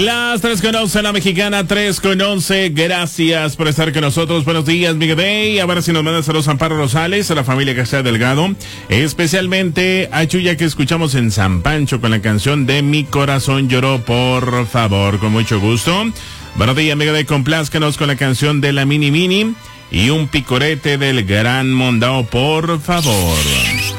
Las 3:11, la mexicana, 3:11. Gracias por estar con nosotros. Buenos días, Miguel Day. A ver si nos mandan saludos a Amparo Rosales, a la familia Casea Delgado. Especialmente a Chuya, que escuchamos en San Pancho con la canción de Mi Corazón Lloró, por favor. Con mucho gusto. Buenos días, Miguel Day. Complázcanos con la canción de la Mini Mini y un picorete del Gran Mondao, por favor.